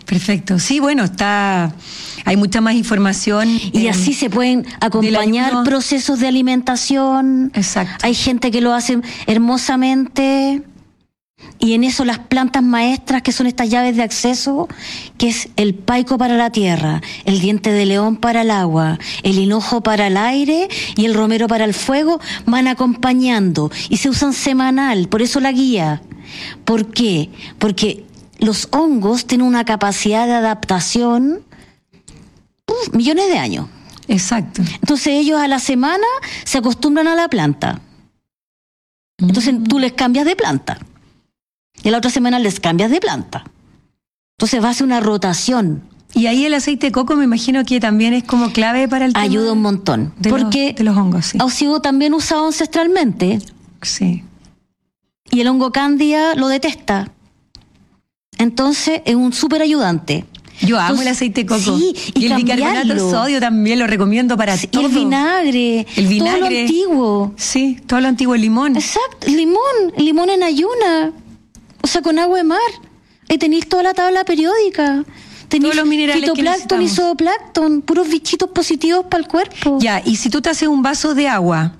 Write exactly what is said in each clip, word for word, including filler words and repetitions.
Perfecto. Sí, bueno, está... Hay mucha más información. Y eh, así se pueden acompañar procesos de alimentación. Exacto. Hay gente que lo hace hermosamente. Y en eso las plantas maestras, que son estas llaves de acceso, que es el paico para la tierra, el diente de león para el agua, el hinojo para el aire y el romero para el fuego, van acompañando y se usan semanal. Por eso la guía. ¿Por qué? Porque los hongos tienen una capacidad de adaptación uf, millones de años. Exacto. Entonces ellos a la semana se acostumbran a la planta. Entonces mm. tú les cambias de planta. Y a la otra semana les cambias de planta. Entonces va a ser una rotación. Y ahí el aceite de coco me imagino que también es como clave para el tema. Ayuda un montón. De porque los, de los hongos, sí. Ha sido también usado ancestralmente. Sí. Y el hongo cándida lo detesta. Entonces es un súper ayudante. Yo amo Entonces, el aceite de coco. Sí, y, y el bicarbonato de sodio también lo recomiendo para sí, todo. Y el vinagre. El vinagre. Todo lo antiguo. Sí, todo lo antiguo, el limón. Exacto, el limón. El limón en ayuna. O sea, con agua de mar. Ahí tenéis toda la tabla periódica. Tenéis todos los minerales fitoplancton y zooplancton, puros bichitos positivos para el cuerpo. Ya, y si tú te haces un vaso de agua,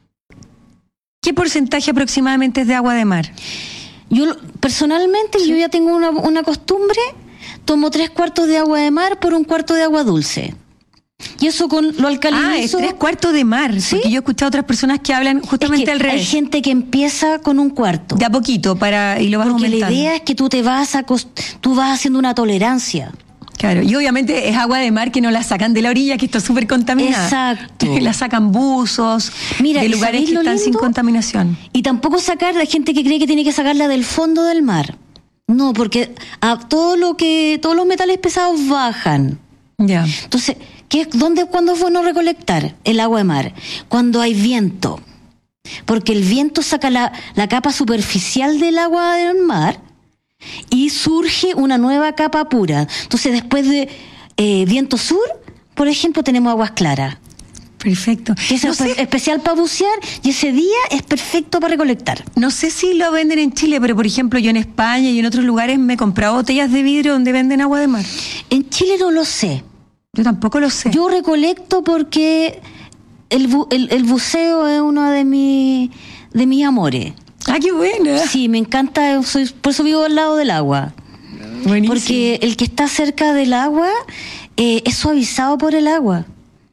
¿qué porcentaje aproximadamente es de agua de mar? Yo, personalmente, ¿sí? Yo ya tengo una, una costumbre, tomo tres cuartos de agua de mar por un cuarto de agua dulce. Y eso con lo alcalinizo. Ah, es tres cuartos de mar. ¿Sí? Porque yo he escuchado a otras personas que hablan justamente es que al revés. Hay gente que empieza con un cuarto. De a poquito para y lo vas Porque aumentando. la idea es que tú te vas a tú vas haciendo una tolerancia. Claro, y obviamente es agua de mar que no la sacan de la orilla, que está súper contaminada. Exacto. La sacan buzos, Mira, de lugares que están sin contaminación. Y tampoco sacar, hay gente que cree que tiene que sacarla del fondo del mar. No, porque a todo lo que todos los metales pesados bajan. Ya. Entonces, ¿qué, dónde, ¿cuándo es bueno recolectar el agua de mar? Cuando hay viento. Porque el viento saca la, la capa superficial del agua del mar y surge una nueva capa pura. Entonces, después de eh, viento sur, por ejemplo, tenemos aguas claras. Perfecto. Que es no sé, especial para bucear y ese día es perfecto para recolectar. No sé si lo venden en Chile, pero por ejemplo yo en España y en otros lugares me he comprado botellas de vidrio donde venden agua de mar. En Chile no lo sé. Yo tampoco lo sé. Yo recolecto porque el, bu el, el buceo es uno de, mi, de mis amores. ¡Ah, qué buena! Sí, me encanta, soy, por eso vivo al lado del agua. Buenísimo. Porque el que está cerca del agua eh, es suavizado por el agua.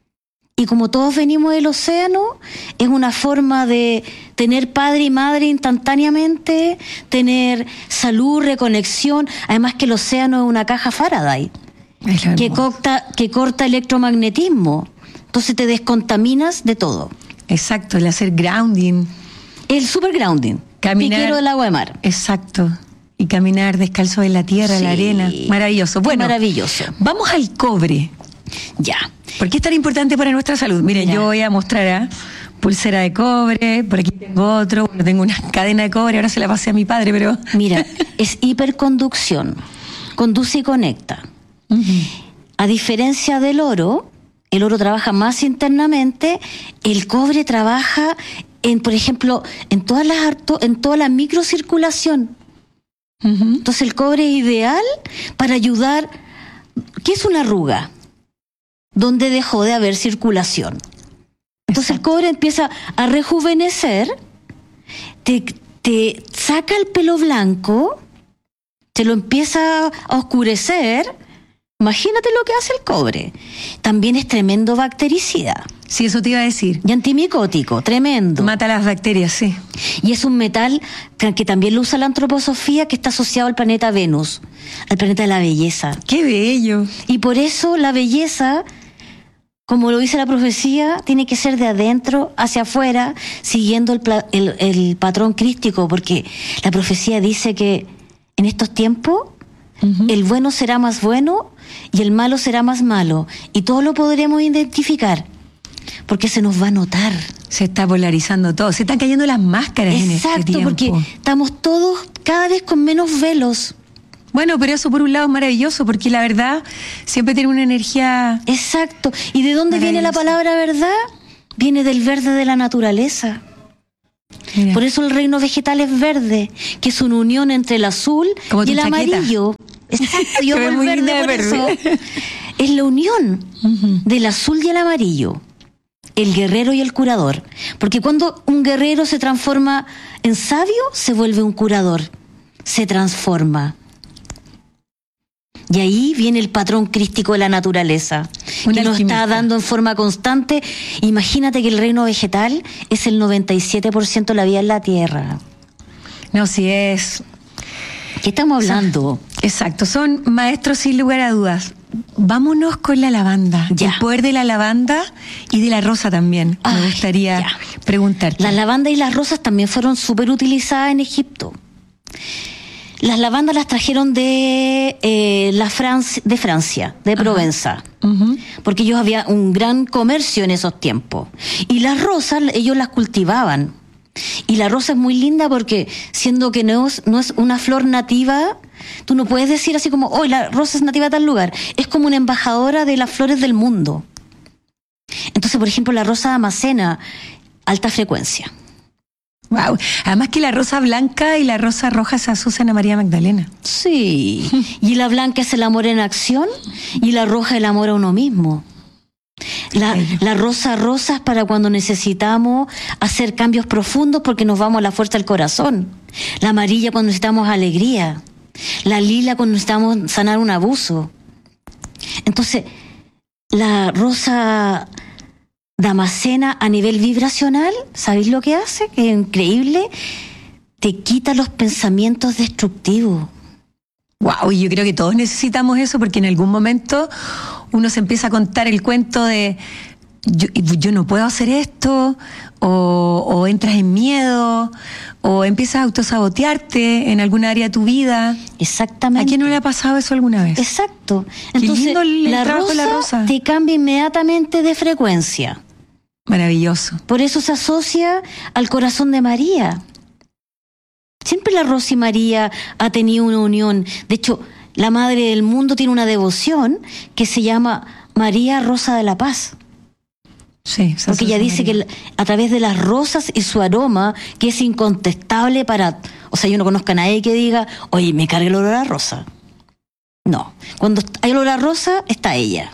Y como todos venimos del océano, es una forma de tener padre y madre instantáneamente, tener salud, reconexión. Además que el océano es una caja Faraday que corta, que corta electromagnetismo. Entonces te descontaminas de todo. Exacto, el hacer grounding. El super grounding. Caminar. Piquero del agua de mar. Exacto. Y caminar descalzo en la tierra, en Sí. la arena. Maravilloso. Bueno, maravilloso. Vamos al cobre. Ya. ¿Por qué es tan importante para nuestra salud? Miren, Mira. yo voy a mostrar a pulsera de cobre, por aquí tengo otro, bueno, tengo una cadena de cobre, ahora se la pasé a mi padre, pero... Mira, es hiperconducción. Conduce y conecta. Uh-huh. A diferencia del oro, el oro trabaja más internamente, el cobre trabaja en, por ejemplo, en todas las en toda la microcirculación. Uh-huh. Entonces el cobre es ideal para ayudar. ¿Qué es una arruga? Donde dejó de haber circulación. Entonces Exacto. El cobre empieza a rejuvenecer, te, te saca el pelo blanco, te lo empieza a oscurecer. Imagínate lo que hace el cobre. También es tremendo bactericida. Sí, eso te iba a decir. Y antimicótico, tremendo. Mata las bacterias, sí. Y es un metal que, que también lo usa la antroposofía, que está asociado al planeta Venus, al planeta de la belleza. ¡Qué bello! Y por eso la belleza, como lo dice la profecía, tiene que ser de adentro hacia afuera, siguiendo el, el, el patrón crístico, porque la profecía dice que en estos tiempos uh-huh. el bueno será más bueno y el malo será más malo. Y todo lo podremos identificar, porque se nos va a notar. Se está polarizando todo, se están cayendo las máscaras. Exacto, en este tiempo. Porque estamos todos cada vez con menos velos. Bueno, pero eso por un lado es maravilloso, porque la verdad siempre tiene una energía... Exacto. ¿Y de dónde viene la palabra verdad? Viene del verde de la naturaleza. Mira. Por eso el reino vegetal es verde, que es una unión entre el azul y el chaqueta. Amarillo. Exacto, yo Se ve amo el muy verde linda de por verde. eso. Es la unión Ujú. del azul y el amarillo, el guerrero y el curador. Porque cuando un guerrero se transforma en sabio, se vuelve un curador, se transforma. Y ahí viene el patrón crístico de la naturaleza, Un que nos alquimista. está dando en forma constante. Imagínate que el reino vegetal es el noventa y siete por ciento de la vida en la tierra. No, si es... ¿Qué estamos hablando? Exacto, son maestros sin lugar a dudas. Vámonos con la lavanda, Ya. el poder de la lavanda y de la rosa también. Ay, Me gustaría ya. preguntarte. Las lavandas y las rosas también fueron súper utilizadas en Egipto. Las lavandas las trajeron de, eh, la Francia, de Francia, de Provenza, Ujú. porque ellos había un gran comercio en esos tiempos. Y las rosas, ellos las cultivaban. Y la rosa es muy linda porque, siendo que no es, no es una flor nativa, tú no puedes decir así como, oh, la rosa es nativa de tal lugar. Es como una embajadora de las flores del mundo. Entonces, por ejemplo, la rosa damascena, alta frecuencia. Wow. Además que la rosa blanca y la rosa roja se asocian a María Magdalena. Sí. Y la blanca es el amor en acción y la roja el amor a uno mismo. La, la rosa rosa es para cuando necesitamos hacer cambios profundos porque nos vamos a la fuerza del corazón. La amarilla cuando necesitamos alegría. La lila cuando necesitamos sanar un abuso. Entonces, la rosa damascena a nivel vibracional, ¿sabéis lo que hace? Que es increíble. Te quita los pensamientos destructivos. Wow, y yo creo que todos necesitamos eso porque en algún momento uno se empieza a contar el cuento de yo, yo no puedo hacer esto, o, o entras en miedo, o empiezas a autosabotearte en alguna área de tu vida. Exactamente. ¿A quién no le ha pasado eso alguna vez? Exacto. Qué Entonces, lindo el la, trabajo rosa de la rosa. te cambia inmediatamente de frecuencia. Maravilloso. Por eso se asocia al corazón de María. Siempre la rosa y María ha tenido una unión. De hecho, la Madre del Mundo tiene una devoción que se llama María Rosa de la Paz. Sí, se Porque ella asocia a dice que María. el- a través de las rosas y su aroma, que es incontestable para... O sea, yo no conozco a nadie que diga, oye, me carga el olor a rosa. No. Cuando hay olor a rosa, está ella.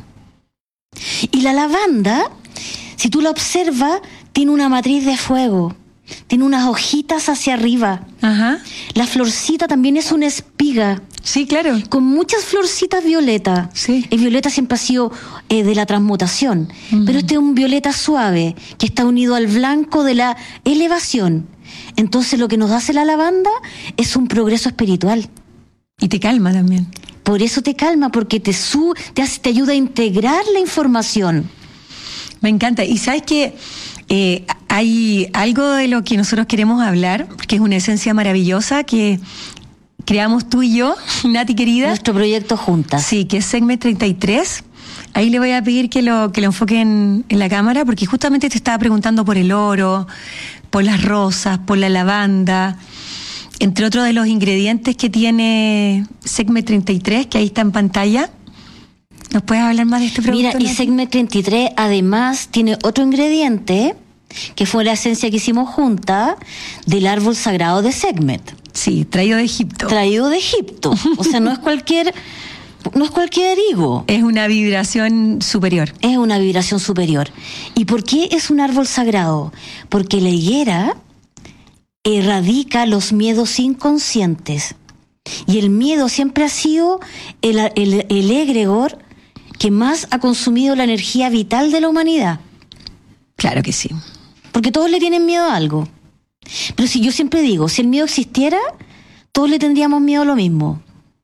Y la lavanda, si tú la observas, tiene una matriz de fuego. Tiene unas hojitas hacia arriba. Ajá. La florcita también es una espiga, Sí, claro. con muchas florcitas violetas. Sí. El violeta siempre ha sido eh, de la transmutación, Mm. pero este es un violeta suave que está unido al blanco de la elevación. Entonces lo que nos hace la lavanda es un progreso espiritual. Y te calma también. Por eso te calma, porque te, su te, hace, te ayuda a integrar la información. Me encanta. Y sabes que eh, hay algo de lo que nosotros queremos hablar, que es una esencia maravillosa que creamos tú y yo, Nati querida. Nuestro proyecto juntas. Sí, que es Segme treinta y tres. Ahí le voy a pedir que lo, que lo enfoque en, en la cámara, porque justamente te estaba preguntando por el oro, por las rosas, por la lavanda, entre otros de los ingredientes que tiene Segme treinta y tres, que ahí está en pantalla. ¿Nos puedes hablar más de este producto? Mira, y Nati? Segme treinta y tres además tiene otro ingrediente, que fue la esencia que hicimos juntas, del árbol sagrado de Segmet, Sí, traído de Egipto. traído de Egipto. O sea, no es cualquier, no es cualquier higo. Es una vibración superior. Es una vibración superior. ¿Y por qué es un árbol sagrado? Porque la higuera erradica los miedos inconscientes. Y el miedo siempre ha sido el, el, el egregor que más ha consumido la energía vital de la humanidad. Claro que sí. Porque todos le tienen miedo a algo. Pero si yo siempre digo, si el miedo existiera, todos le tendríamos miedo a lo mismo.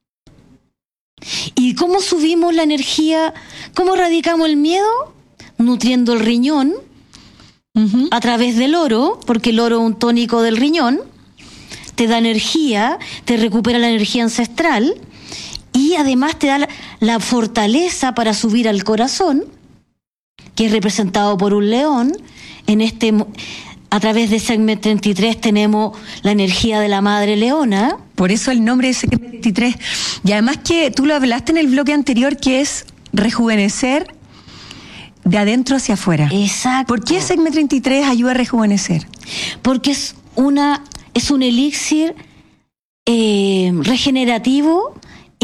¿Y cómo subimos la energía? ¿Cómo radicamos el miedo? Nutriendo el riñón Ujú. a través del oro, porque el oro es un tónico del riñón, te da energía, te recupera la energía ancestral y además te da la, la fortaleza para subir al corazón, que es representado por un león. En este, a través de Segme treinta y tres tenemos la energía de la madre leona. Por eso el nombre de Segme treinta y tres. Y además que tú lo hablaste en el bloque anterior, que es rejuvenecer de adentro hacia afuera. Exacto. ¿Por qué Segme treinta y tres ayuda a rejuvenecer? Porque es una es un elixir eh, regenerativo interno.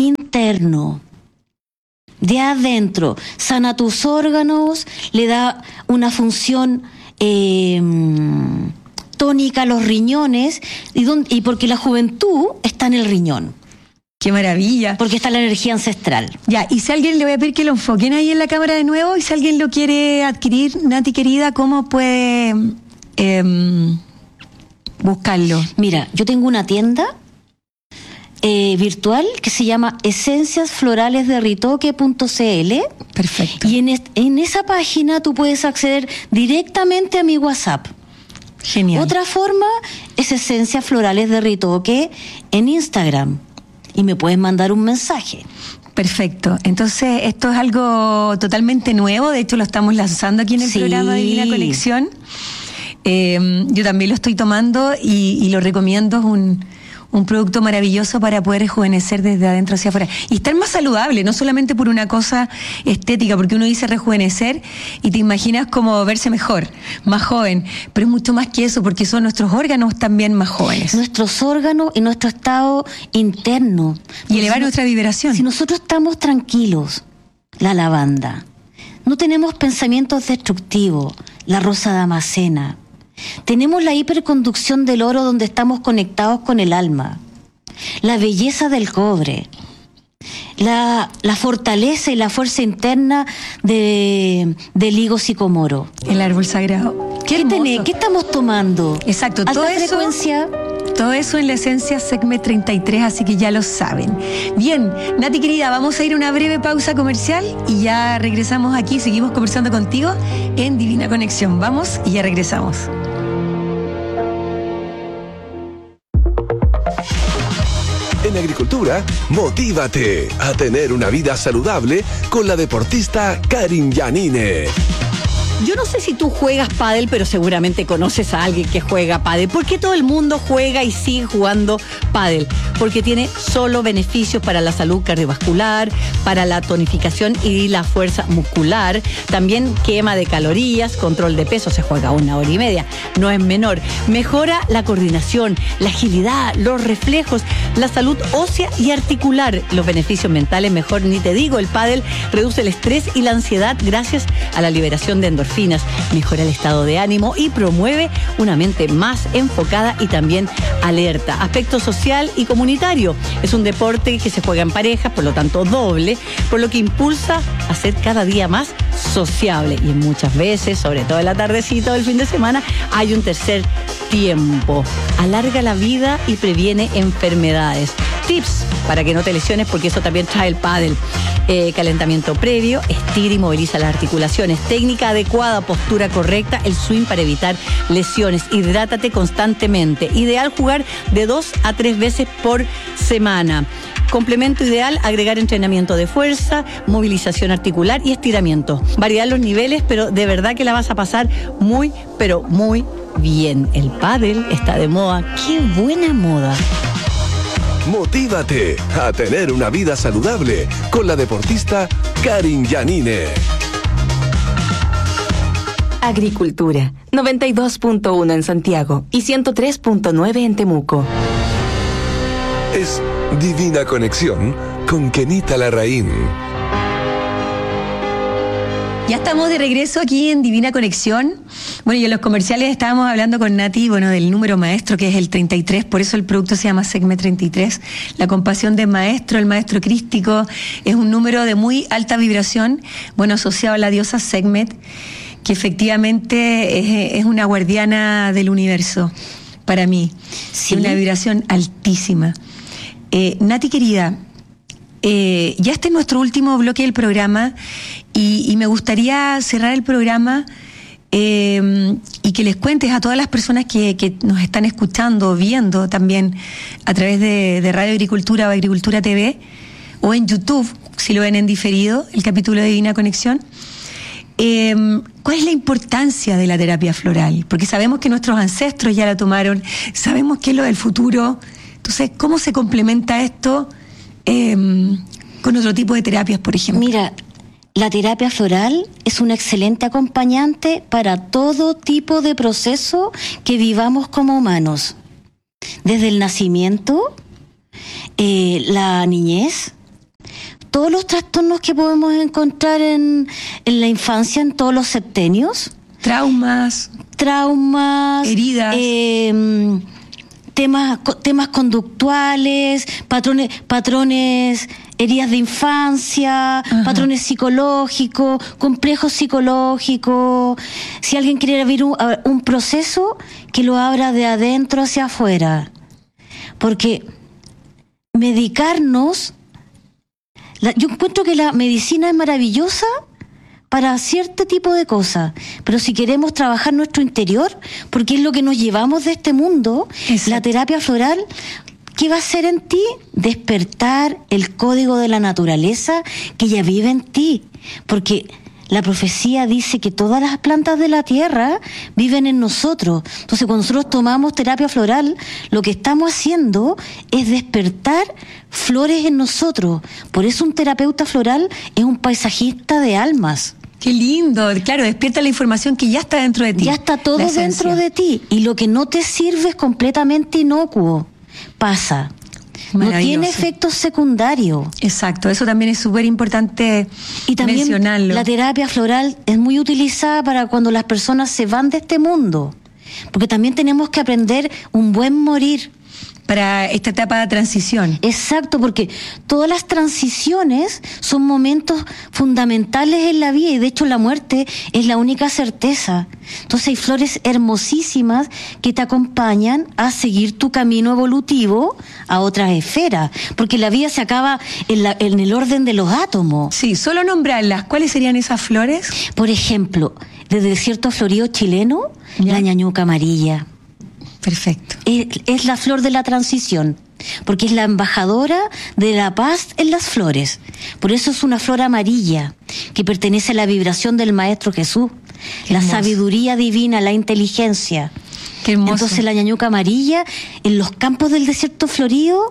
interno, de adentro. Sana tus órganos, le da una función eh, tónica a los riñones, y, don, y porque la juventud está en el riñón. ¡Qué maravilla! Porque está la energía ancestral. Ya, y si alguien le voy a pedir que lo enfoquen ahí en la cámara de nuevo, y si alguien lo quiere adquirir, Nati querida, ¿cómo puede eh, buscarlo? Mira, yo tengo una tienda eh, virtual que se llama esencias florales de ritoque punto c l. Perfecto. Y en, est- en esa página tú puedes acceder directamente a mi WhatsApp. Genial. Otra forma es Esencias Florales de Ritoque en Instagram. Y me puedes mandar un mensaje. Perfecto. Entonces, esto es algo totalmente nuevo. De hecho, lo estamos lanzando aquí en el Sí. programa Divina Conexión. Eh, yo también lo estoy tomando y, y lo recomiendo. Es un, un producto maravilloso para poder rejuvenecer desde adentro hacia afuera. Y estar más saludable, no solamente por una cosa estética, porque uno dice rejuvenecer y te imaginas como verse mejor, más joven. Pero es mucho más que eso, porque son nuestros órganos también más jóvenes. Nuestros órganos y nuestro estado interno. Y elevar si nuestra vibración. Si nosotros estamos tranquilos, la lavanda, no tenemos pensamientos destructivos, la rosa damascena, tenemos la hiperconducción del oro donde estamos conectados con el alma, la belleza del cobre, la, la fortaleza y la fuerza interna de, del higo sicomoro. El árbol sagrado. ¿Qué, tenés? ¿Qué estamos tomando? Exacto, Alta todo eso, frecuencia. todo eso en la esencia Segme treinta y tres, así que ya lo saben. Bien, Nati querida, vamos a ir a una breve pausa comercial y ya regresamos aquí, seguimos conversando contigo en Divina Conexión. Vamos y ya regresamos. En agricultura, motívate a tener una vida saludable con la deportista Karin Yanine. Yo no sé si tú juegas pádel, pero seguramente conoces a alguien que juega pádel. ¿Por qué todo el mundo juega y sigue jugando pádel? Porque tiene solo beneficios para la salud cardiovascular, para la tonificación y la fuerza muscular. También quema de calorías, control de peso, se juega una hora y media, no es menor. Mejora la coordinación, la agilidad, los reflejos, la salud ósea y articular. Los beneficios mentales, mejor ni te digo. El pádel reduce el estrés y la ansiedad gracias a la liberación de endorfinas. Mejora el estado de ánimo y promueve una mente más enfocada y también alerta. Aspecto social y comunitario. Es un deporte que se juega en parejas, por lo tanto doble, por lo que impulsa a ser cada día más sociable. Y muchas veces, sobre todo en la tardecita o el fin de semana, hay un tercer tiempo. Alarga la vida y previene enfermedades. Tips para que no te lesiones, porque eso también trae el pádel. Eh, calentamiento previo, estira y moviliza las articulaciones, técnica adecuada, postura correcta, el swing para evitar lesiones, hidrátate constantemente, ideal jugar de dos a tres veces por semana. Complemento ideal, agregar entrenamiento de fuerza, movilización articular y estiramiento. Variar los niveles, pero de verdad que la vas a pasar muy, pero muy bien. El pádel está de moda. ¡Qué buena moda! Motívate a tener una vida saludable con la deportista Karin Yanine. Agricultura, noventa y dos punto uno en Santiago y ciento tres punto nueve en Temuco. Es Divina Conexión con Kenita Larraín. Ya estamos de regreso aquí en Divina Conexión. Bueno, y en los comerciales estábamos hablando con Nati, bueno, del número maestro, que es el treinta y tres, por eso el producto se llama Segme treinta y tres. La compasión del maestro, el maestro crístico, es un número de muy alta vibración, bueno, asociado a la diosa Segmet, que efectivamente es, es una guardiana del universo, para mí. Sí. Una vibración altísima. Eh, Nati, querida, Eh, ya este es nuestro último bloque del programa y, y me gustaría cerrar el programa eh, y que les cuentes a todas las personas que, que nos están escuchando, viendo también a través de, de Radio Agricultura o Agricultura T V o en YouTube, si lo ven en diferido, el capítulo de Divina Conexión. Eh, ¿Cuál es la importancia de la terapia floral? Porque sabemos que nuestros ancestros ya la tomaron, sabemos que es lo del futuro. Entonces, ¿cómo se complementa esto Eh, con otro tipo de terapias, por ejemplo? Mira, la terapia floral es un excelente acompañante para todo tipo de proceso que vivamos como humanos. Desde el nacimiento, eh, la niñez, todos los trastornos que podemos encontrar en, en la infancia, en todos los septenios. Traumas. Traumas. Heridas. Eh, temas, temas conductuales, patrones, patrones, heridas de infancia, Ajá. patrones psicológicos, complejos psicológicos. Si alguien quiere abrir un, un proceso, que lo abra de adentro hacia afuera. Porque medicarnos, la, yo encuentro que la medicina es maravillosa para cierto tipo de cosas, pero si queremos trabajar nuestro interior, porque es lo que nos llevamos de este mundo, Exacto. la terapia floral, ¿qué va a hacer en ti? Despertar el código de la naturaleza que ya vive en ti, porque la profecía dice que todas las plantas de la tierra viven en nosotros. Entonces, cuando nosotros tomamos terapia floral, lo que estamos haciendo es despertar flores en nosotros. Por eso un terapeuta floral es un paisajista de almas. Qué lindo, claro, despierta la información que ya está dentro de ti. Ya está todo dentro de ti. Y lo que no te sirve es completamente inocuo. Pasa. No tiene efectos secundarios. Exacto, eso también es súper importante y también mencionarlo. La terapia floral es muy utilizada para cuando las personas se van de este mundo, porque también tenemos que aprender un buen morir. Para esta etapa de transición. Exacto, porque todas las transiciones son momentos fundamentales en la vida y de hecho la muerte es la única certeza. Entonces hay flores hermosísimas que te acompañan a seguir tu camino evolutivo a otras esferas, porque la vida se acaba en, la, en el orden de los átomos. Sí, solo nombrarlas. ¿Cuáles serían esas flores? Por ejemplo, desde el desierto florido chileno, ¿Ya? la ñañuca amarilla. Perfecto. Es, es la flor de la transición, porque es la embajadora de la paz en las flores. Por eso es una flor amarilla, que pertenece a la vibración del Maestro Jesús, Qué la hermoso. Sabiduría divina, la inteligencia. Qué hermoso. Entonces la ñañuca amarilla, en los campos del desierto florido,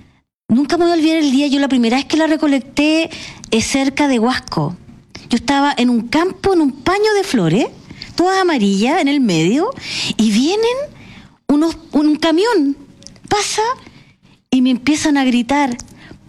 nunca me voy a olvidar el día, yo la primera vez que la recolecté es cerca de Huasco. Yo estaba en un campo, en un paño de flores, todas amarillas en el medio, y vienen Unos, un camión pasa y me empiezan a gritar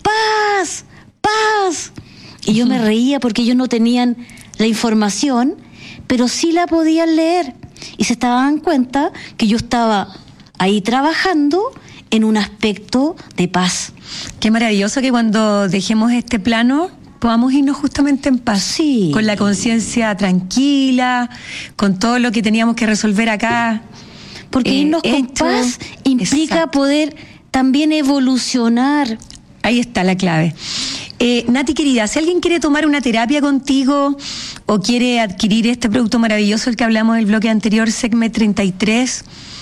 ¡paz! ¡paz! Y yo me reía porque ellos no tenían la información, pero sí la podían leer y se daban cuenta que yo estaba ahí trabajando en un aspecto de paz. Qué maravilloso que cuando dejemos este plano podamos irnos justamente en paz, sí. con la conciencia tranquila, con todo lo que teníamos que resolver acá. Porque eh, irnos con hecho, paz implica exacto. poder también evolucionar. Ahí está la clave. Eh, Nati querida, si alguien quiere tomar una terapia contigo o quiere adquirir este producto maravilloso, el que hablamos del bloque anterior, Segme treinta y tres,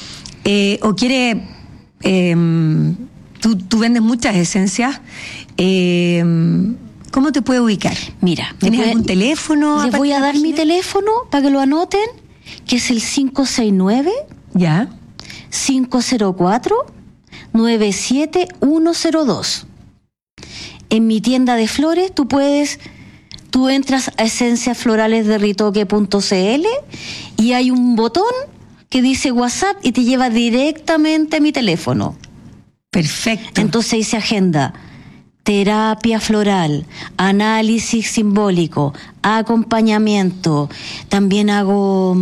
eh, o quiere, eh, tú, tú vendes muchas esencias, eh, ¿cómo te puede ubicar? Mira, ¿tienes voy, algún teléfono? Les voy a dar mi teléfono para que lo anoten, que es el cinco seis nueve ¿Ya? cinco cero cuatro, nueve siete uno cero dos. En mi tienda de flores tú puedes, tú entras a esencias florales de ritoque punto c l y hay un botón que dice WhatsApp y te lleva directamente a mi teléfono. Perfecto. Entonces ahí se agenda terapia floral, análisis simbólico, acompañamiento. También hago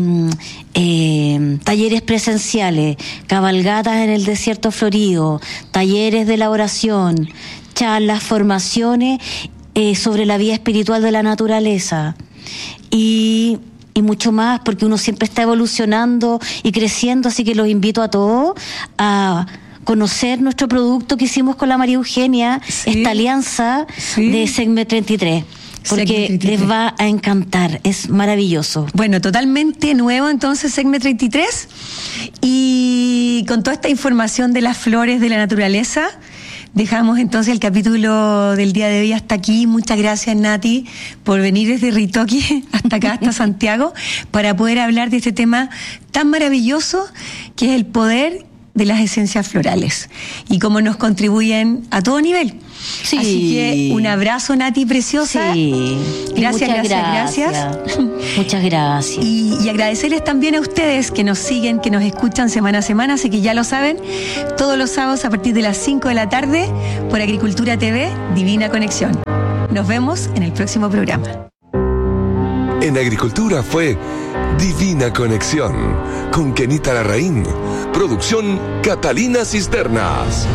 eh, talleres presenciales, cabalgatas en el desierto florido, talleres de la oración, charlas, formaciones eh, sobre la vida espiritual de la naturaleza y, y mucho más, porque uno siempre está evolucionando y creciendo, así que los invito a todos a conocer nuestro producto que hicimos con la María Eugenia, sí, esta alianza sí. de Segme treinta y tres, porque Segme treinta y tres les va a encantar, es maravilloso. Bueno, totalmente nuevo entonces Segme treinta y tres, y con toda esta información de las flores de la naturaleza, dejamos entonces el capítulo del día de hoy hasta aquí. Muchas gracias, Nati, por venir desde Ritoque hasta acá, hasta Santiago, para poder hablar de este tema tan maravilloso que es el poder de las esencias florales y cómo nos contribuyen a todo nivel. Sí. Así que un abrazo, Nati, preciosa. Sí. Gracias, Muchas gracias, gracias. gracias. Muchas gracias. Y, y agradecerles también a ustedes que nos siguen, que nos escuchan semana a semana, así que ya lo saben, todos los sábados a partir de las cinco de la tarde por Agricultura T V, Divina Conexión. Nos vemos en el próximo programa. En Agricultura fue Divina Conexión con Kenita Larraín. Producción Catalina Cisternas.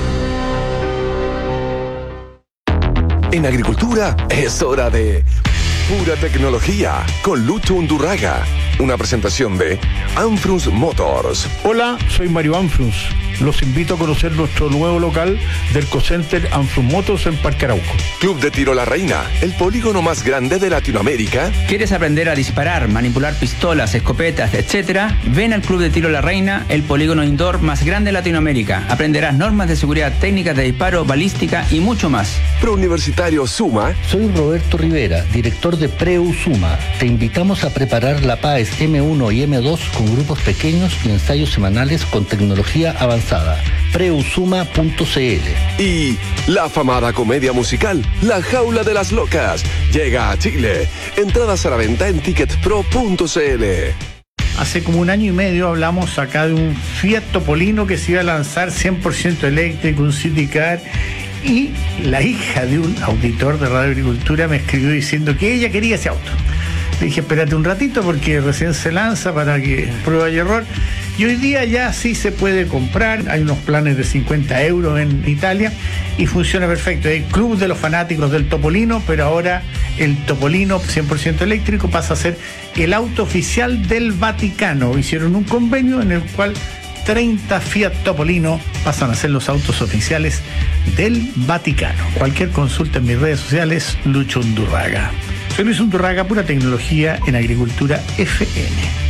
En Agricultura es hora de Pura Tecnología con Lucho Undurraga. Una presentación de Anfrus Motors. Hola, soy Mario Anfrus. Los invito a conocer nuestro nuevo local del Ecocenter Anfrus Motors en Parque Arauco. Club de Tiro La Reina, el polígono más grande de Latinoamérica. ¿Quieres aprender a disparar, manipular pistolas, escopetas, etcétera? Ven al Club de Tiro La Reina, el polígono indoor más grande de Latinoamérica. Aprenderás normas de seguridad, técnicas de disparo, balística y mucho más. Prouniversitario Suma. Soy Roberto Rivera, director de Preu Suma. Te invitamos a preparar la PAES eme uno y eme dos con grupos pequeños y ensayos semanales con tecnología avanzada. preusuma punto ce ele. Y la afamada comedia musical La Jaula de las Locas llega a Chile. Entradas a la venta en ticket pro punto ce ele. Hace como un año y medio hablamos acá de un Fiat Topolino que se iba a lanzar cien por ciento eléctrico, un City Car, y la hija de un auditor de Radio Agricultura me escribió diciendo que ella quería ese auto. Le dije, espérate un ratito porque recién se lanza para que prueba y error. Y hoy día ya sí se puede comprar, hay unos planes de cincuenta euros en Italia y funciona perfecto. Hay club de los fanáticos del Topolino, pero ahora el Topolino cien por ciento eléctrico pasa a ser el auto oficial del Vaticano. Hicieron un convenio en el cual treinta Fiat Topolino pasan a ser los autos oficiales del Vaticano. Cualquier consulta en mis redes sociales, Lucho Undurraga. Soy Luis Undurraga, Pura Tecnología en Agricultura F M.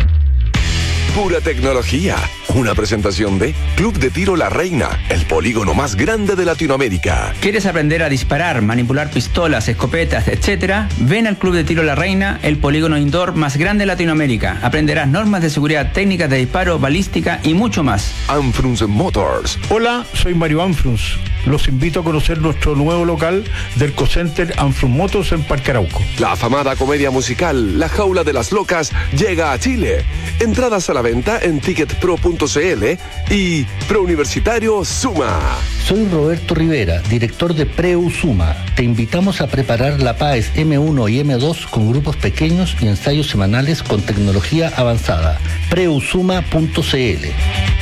Pura Tecnología, una presentación de Club de Tiro La Reina, el polígono más grande de Latinoamérica. ¿Quieres aprender a disparar, manipular pistolas, escopetas, etcétera? Ven al Club de Tiro La Reina, el polígono indoor más grande de Latinoamérica. Aprenderás normas de seguridad, técnicas de disparo, balística y mucho más. Anfrus Motors. Hola, soy Mario Anfrus. Los invito a conocer nuestro nuevo local del Ecocenter Anfrus Motors en Parque Arauco. La afamada comedia musical La Jaula de las Locas llega a Chile. Entradas a la venta en ticket pro punto ce ele y Prouniversitario Suma. Soy Roberto Rivera, director de Preu Suma. Te invitamos a preparar la PAES eme uno y eme dos con grupos pequeños y ensayos semanales con tecnología avanzada. preusuma punto ce ele.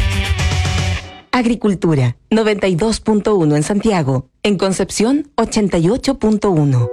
Agricultura, noventa y dos punto uno en Santiago. En Concepción, ochenta y ocho punto uno.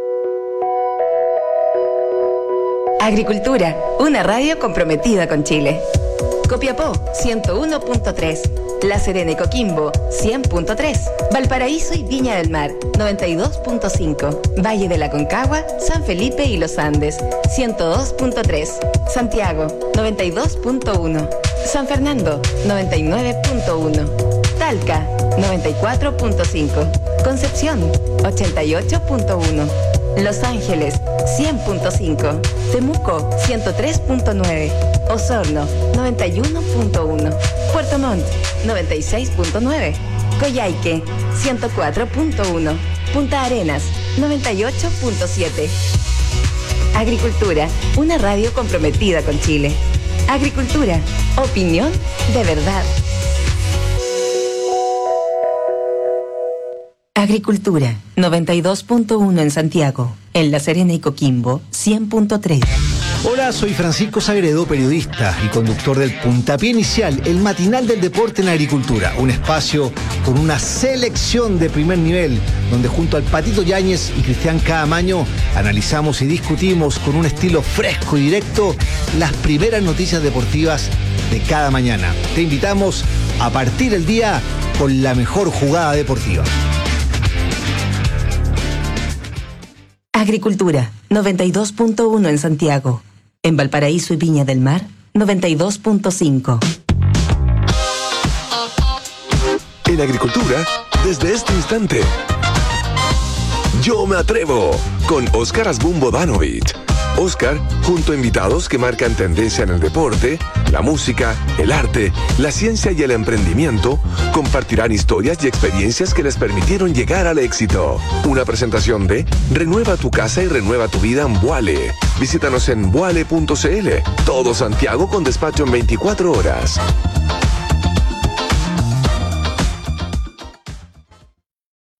Agricultura, una radio comprometida con Chile. Copiapó, ciento uno punto tres. La Serena y Coquimbo, cien punto tres. Valparaíso y Viña del Mar, noventa y dos punto cinco. Valle de la Concagua, San Felipe y Los Andes, ciento dos punto tres. Santiago, noventa y dos punto uno. San Fernando, noventa y nueve punto uno. Talca, noventa y cuatro punto cinco. Concepción, ochenta y ocho punto uno. Los Ángeles, cien punto cinco. Temuco, ciento tres punto nueve. Osorno, noventa y uno punto uno. Puerto Montt, noventa y seis punto nueve. Coyhaique, ciento cuatro punto uno. Punta Arenas, noventa y ocho punto siete. Agricultura, una radio comprometida con Chile. Agricultura, opinión de verdad. Agricultura, noventa y dos punto uno en Santiago. En La Serena y Coquimbo, cien punto tres. Hola, soy Francisco Sagredo, periodista y conductor del Puntapié Inicial, el matinal del deporte en agricultura. Un espacio con una selección de primer nivel, donde junto al Patito Yáñez y Cristian Caamaño analizamos y discutimos con un estilo fresco y directo las primeras noticias deportivas de cada mañana. Te invitamos a partir el día con la mejor jugada deportiva. Agricultura, noventa y dos punto uno en Santiago. En Valparaíso y Viña del Mar, noventa y dos punto cinco. En Agricultura, desde este instante, Yo me atrevo, con Óscar Asbun Bodanovich. Óscar, junto a invitados que marcan tendencia en el deporte, la música, el arte, la ciencia y el emprendimiento, compartirán historias y experiencias que les permitieron llegar al éxito. Una presentación de Renueva tu casa y renueva tu vida en Vuale. Visítanos en vuale punto cl. Todo Santiago con despacho en veinticuatro horas.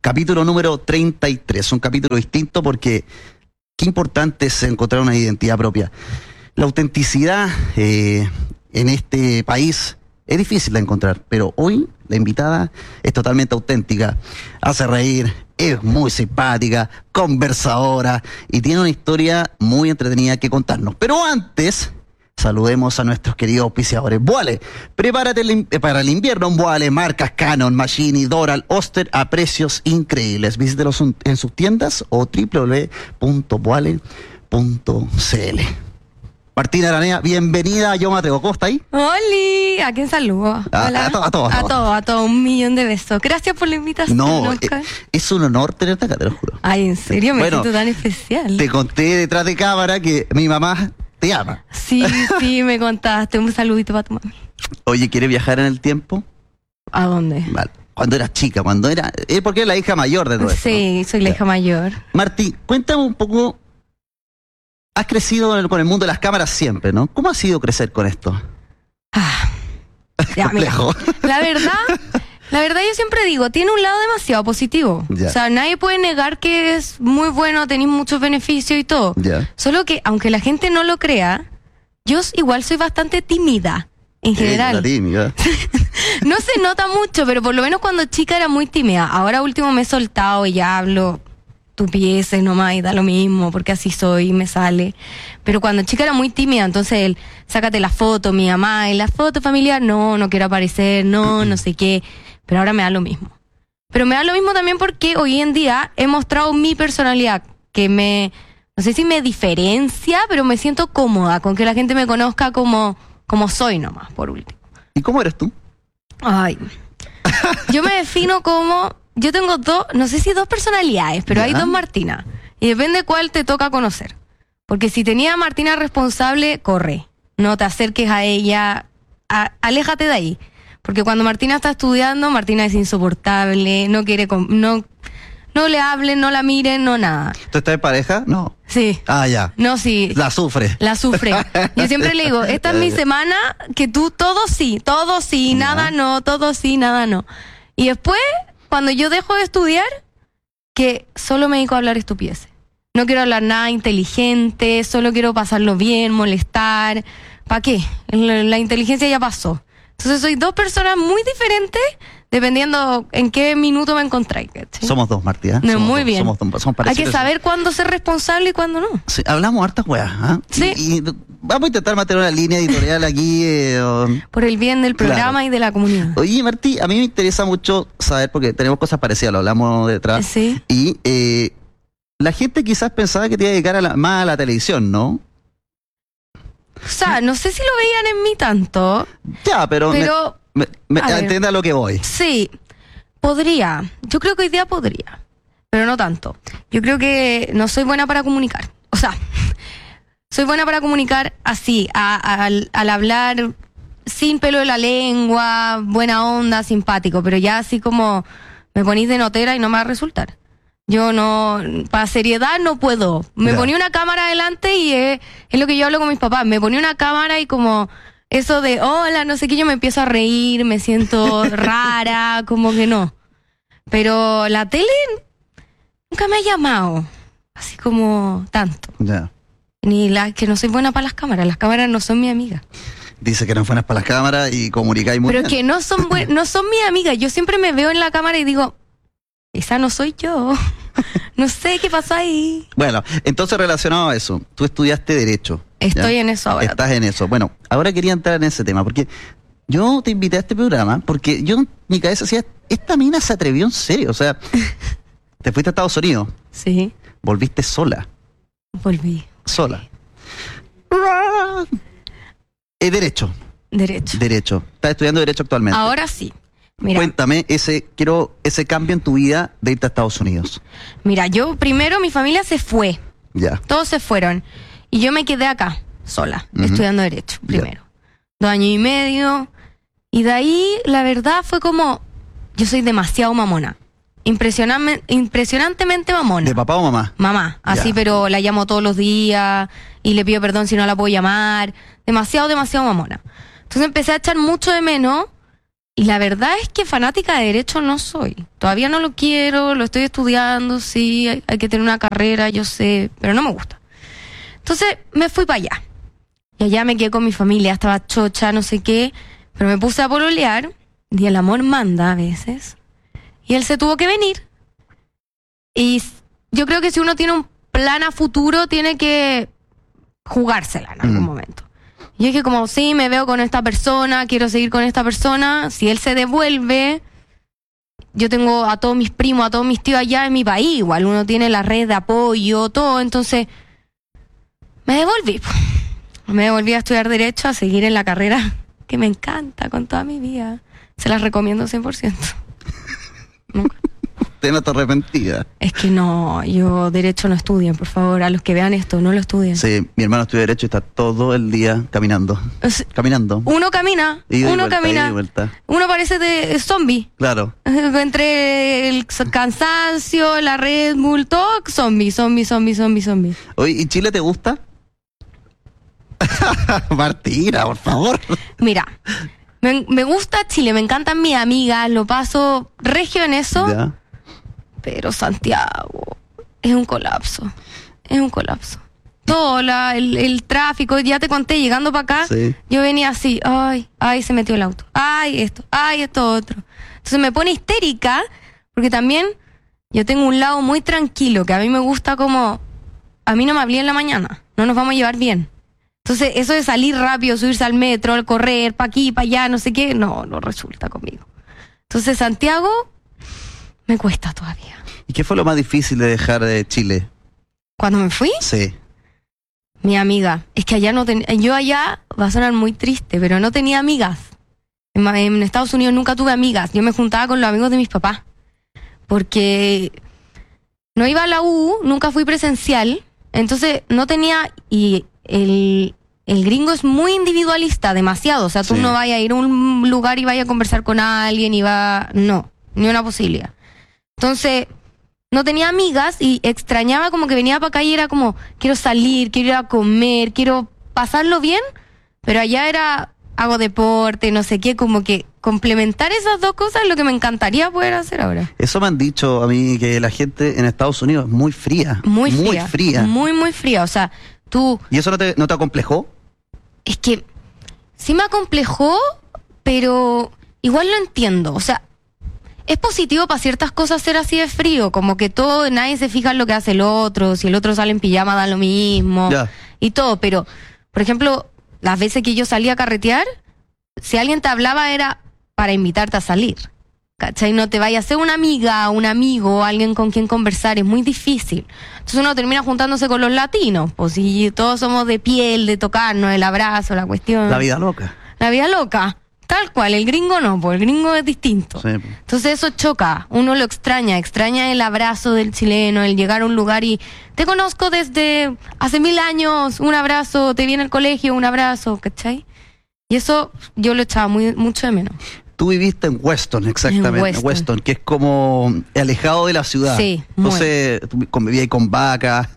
capítulo número treinta y tres, un capítulo distinto porque qué importante es encontrar una identidad propia. La autenticidad eh, en este país es difícil de encontrar, pero hoy la invitada es totalmente auténtica, hace reír, es muy simpática, conversadora y tiene una historia muy entretenida que contarnos. Pero antes, saludemos a nuestros queridos auspiciadores. Voile, prepárate para el invierno. Voile, marcas Canon, Machini, Doral, Oster a precios increíbles. Visítelos en sus tiendas o doble u doble u doble u punto voile punto c l. Martina Aranea, bienvenida a Yo Me Atrevo. ¿Cómo está ahí? ¡Holi! ¿A quién saludo? A, a todos, a todos. A todos, a todos. Un millón de besos. Gracias por la invitación, No, Oscar. eh, es un honor tenerte acá, te lo juro. Ay, en serio, me Bueno, siento tan especial. Te conté detrás de cámara que mi mamá te ama. Sí, sí, me contaste. Un saludito para tu mami. Oye, ¿quieres viajar en el tiempo? ¿A dónde? Vale. Cuando eras chica, cuando era... Es porque es la hija mayor de todo esto, Sí, ¿no? soy la hija mayor. Martí, cuéntame un poco... Has crecido con el mundo de las cámaras siempre, ¿no? ¿Cómo ha sido crecer con esto? Ah, ya, mira, Complejo. la verdad, la verdad yo siempre digo, tiene un lado demasiado positivo. Ya. O sea, nadie puede negar que es muy bueno, tenéis muchos beneficios y todo. Ya. Solo que, aunque la gente no lo crea, yo igual soy bastante tímida, en general. Eh, la tímida. No se nota mucho, pero por lo menos cuando chica era muy tímida. Ahora último me he soltado y ya hablo estupideces nomás y da lo mismo, porque así soy y me sale. Pero cuando chica era muy tímida, entonces él, sácate la foto, mi mamá, y la foto familiar, no, no quiero aparecer, no, no sé qué. Pero ahora me da lo mismo. Pero me da lo mismo también porque hoy en día he mostrado mi personalidad, que me, no sé si me diferencia, pero me siento cómoda con que la gente me conozca como, como soy nomás, por último. ¿Y cómo eres tú? Ay, yo me defino como, yo tengo dos, no sé si dos personalidades, pero Ya. hay dos Martina. Y depende cuál te toca conocer. Porque si tenía a Martina responsable, corre. No te acerques a ella, a- aléjate de ahí. Porque cuando Martina está estudiando, Martina es insoportable, no quiere, com- no, no le hablen, no la miren, no nada. ¿Tú estás en pareja? No. Sí. Ah, ya. No, sí. La sufre. La sufre. Yo siempre le digo, esta es mi semana, que tú todo sí, todo sí, Ya. nada no, todo sí, nada no. Y después, cuando yo dejo de estudiar, que solo me dedico a hablar estupideces. No quiero hablar nada inteligente, solo quiero pasarlo bien, molestar. ¿Para qué? La, la inteligencia ya pasó. Entonces soy dos personas muy diferentes dependiendo en qué minuto me encontráis. ¿cachai? Somos dos, Martí. ¿eh? No, Somos muy dos, bien. Somos, dos, somos Hay que parecidos. saber cuándo ser responsable y cuándo no. Sí, hablamos hartas weas. ¿ah? Sí. Y, y vamos a intentar mantener una línea editorial aquí. eh, um, Por el bien del programa Claro. y de la comunidad. Oye, Martí, a mí me interesa mucho saber, porque tenemos cosas parecidas, lo hablamos detrás. Sí. Y eh, la gente quizás pensaba que te iba a dedicar a la- más a la televisión, ¿no? O sea, no sé si lo veían en mí tanto, Ya, pero... me- pero me, me- a ver. entienda lo que voy. sí, podría. Yo creo que hoy día podría, pero no tanto. Yo creo que no soy buena para comunicar. O sea, soy buena para comunicar así, a- a- al, al hablar sin pelo en la lengua, buena onda, simpático, pero ya así como me ponís de notera y no me va a resultar. Yo no, para seriedad no puedo. Me Ya. ponía una cámara adelante y es, es lo que yo hablo con mis papás. Me ponía una cámara y como eso de hola, no sé qué, yo me empiezo a reír, me siento rara, como que no. Pero la tele nunca me ha llamado, así como tanto. Ya. Ni la que no soy buena para las cámaras, las cámaras no son mi amiga. Dice que no buenas para las cámaras y comunicáis muy Pero bien. que no son buen- no son mi amiga. Yo siempre me veo en la cámara y digo, esa no soy yo. No sé qué pasó ahí. Bueno, entonces relacionado a eso, tú estudiaste Derecho. Estoy ¿ya? en eso ahora. Estás en eso. Bueno, ahora quería entrar en ese tema, porque yo te invité a este programa, porque yo en mi cabeza decía, esta mina se atrevió en serio, o sea, te fuiste a Estados Unidos, Sí, volviste sola, volví. sola. Eh, derecho, Derecho. Derecho. Estás estudiando Derecho actualmente. Ahora sí. Mira, Cuéntame ese, quiero ese cambio en tu vida de irte a Estados Unidos. mira, yo primero mi familia se fue. Ya. Todos se fueron. Y yo me quedé acá, sola, Ujú. estudiando Derecho, Ya. primero. Dos años y medio. Y de ahí, la verdad, fue como, yo soy demasiado mamona. Impresioname- impresionantemente mamona. ¿De papá o mamá? Mamá, así, Ya. pero la llamo todos los días y le pido perdón si no la puedo llamar. Demasiado, demasiado mamona. Entonces empecé a echar mucho de menos y la verdad es que fanática de Derecho no soy. Todavía no lo quiero, lo estoy estudiando, sí, hay, hay que tener una carrera, yo sé, pero no me gusta. Entonces me fui para allá. Y allá me quedé con mi familia, estaba chocha, no sé qué, pero me puse a pololear, y el amor manda a veces. Y él se tuvo que venir. Y yo creo que si uno tiene un plan a futuro, tiene que jugársela en algún mm. momento. Y yo dije como, sí, me veo con esta persona, quiero seguir con esta persona. Si él se devuelve, yo tengo a todos mis primos, a todos mis tíos allá en mi país. Igual uno tiene la red de apoyo, todo. Entonces, me devolví. Me devolví a estudiar Derecho, a seguir en la carrera que me encanta con toda mi vida. Se las recomiendo cien por ciento. Nunca. Usted no está arrepentida. Es que no, yo Derecho no estudien, por favor. A los que vean esto, no lo estudien. Sí, mi hermano estudia Derecho y está todo el día caminando. Es, caminando. Uno camina, ida uno vuelta, camina. Uno parece de zombie. Claro. Entre el cansancio, la Red Bull, todo zombie, zombie, zombie, zombie, zombie. Oye, ¿y Chile te gusta? Martina, por favor. Mira, me, me gusta Chile, me encantan mis amigas, lo paso regio en eso. Ya. Pero Santiago es un colapso, es un colapso. Todo, la, el, el tráfico, ya te conté, llegando para acá, sí. Yo venía así, ay, ay, se metió el auto, ay, esto, ay, esto, otro. Entonces me pone histérica, porque también yo tengo un lado muy tranquilo, que a mí me gusta como, a mí no me hablé en la mañana, no nos vamos a llevar bien. Entonces eso de salir rápido, subirse al metro, al correr, para aquí, para allá, no sé qué, no, no resulta conmigo. Entonces Santiago me cuesta todavía. ¿Y qué fue lo más difícil de dejar de Chile? ¿Cuándo me fui? Sí. Mi amiga. Es que allá no tenía... Yo allá, va a sonar muy triste, pero no tenía amigas. En, en Estados Unidos nunca tuve amigas. Yo me juntaba con los amigos de mis papás. Porque no iba a la U, nunca fui presencial. Entonces no tenía... Y el, el gringo es muy individualista, demasiado. O sea, tú sí. No vayas a ir a un lugar y vayas a conversar con alguien y va... No, ni una posibilidad. Entonces... No tenía amigas y extrañaba como que venía para acá y era como, quiero salir, quiero ir a comer, quiero pasarlo bien, pero allá era, hago deporte, no sé qué, como que complementar esas dos cosas es lo que me encantaría poder hacer ahora. Eso me han dicho a mí, que la gente en Estados Unidos es muy fría. Muy fría. Muy fría. Muy, muy fría, o sea, tú... ¿Y eso no te, no te acomplejó? Es que sí me acomplejó, pero igual lo entiendo, o sea, es positivo para ciertas cosas ser así de frío, como que todo, nadie se fija en lo que hace el otro, si el otro sale en pijama da lo mismo, yeah. Y todo, pero, por ejemplo, las veces que yo salía a carretear, si alguien te hablaba era para invitarte a salir, ¿cachai? No te vayas a ser una amiga, un amigo, alguien con quien conversar, es muy difícil. Entonces uno termina juntándose con los latinos, pues si todos somos de piel, de tocarnos, el abrazo, la cuestión. La vida loca. La vida loca. Tal cual, el gringo no, porque el gringo es distinto. Sí. Entonces eso choca, uno lo extraña, extraña el abrazo del chileno, el llegar a un lugar y te conozco desde hace mil años, un abrazo, te viene al colegio, un abrazo, ¿cachai? Y eso yo lo echaba muy, mucho de menos. Tú viviste en Weston, exactamente, en Weston. Weston, que es como alejado de la ciudad. Sí, entonces tú convivías con vacas.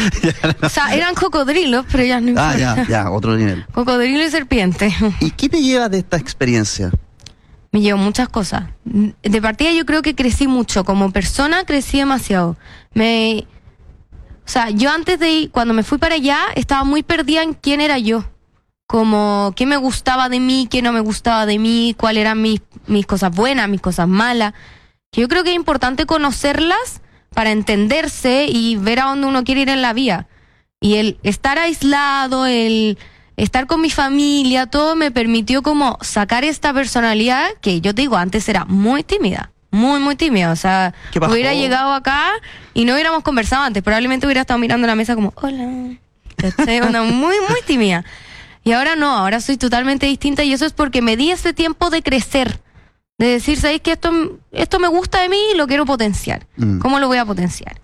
O sea, eran cocodrilos, pero ya no importa. Ah, ya, ya, otro nivel. Cocodrilo y serpiente. ¿Y qué te llevas de esta experiencia? Me llevo muchas cosas. De partida yo creo que crecí mucho. Como persona crecí demasiado. Me... O sea, yo antes de ir, cuando me fui para allá, estaba muy perdida en quién era yo. Como qué me gustaba de mí, qué no me gustaba de mí, cuáles eran mis, mis cosas buenas, mis cosas malas. Que yo creo que es importante conocerlas para entenderse y ver a dónde uno quiere ir en la vida. Y el estar aislado, el estar con mi familia, todo me permitió como sacar esta personalidad que yo te digo, antes era muy tímida, muy, muy tímida. O sea, hubiera llegado acá y no hubiéramos conversado antes, probablemente hubiera estado mirando la mesa como, hola, ¿cachai? Una muy, muy tímida. Y ahora no, ahora soy totalmente distinta y eso es porque me di ese tiempo de crecer. De decir, ¿sabéis que esto, esto me gusta de mí y lo quiero potenciar? Mm. ¿Cómo lo voy a potenciar?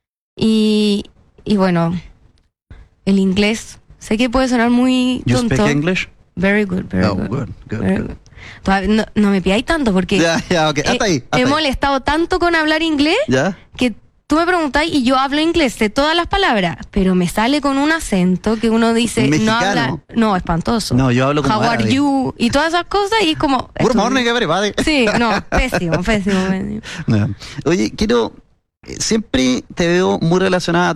Y, y bueno, el inglés, sé que puede sonar muy you tonto. You speak English? Very good, very oh, good. good, good, very good. good. Todavía no, no me pidáis tanto porque yeah, yeah, okay. hasta he, ahí, hasta he ahí. molestado tanto con hablar inglés ¿Ya? que tú me preguntáis y yo hablo inglés de todas las palabras, pero me sale con un acento que uno dice, Mexicano. no habla, no, espantoso. No, yo hablo como How are árabe. you? Y todas esas cosas y es como... Good esto- morning, everybody. Sí, no, pésimo, pésimo, pésimo. No. Oye, quiero... eh, Siempre te veo muy relacionada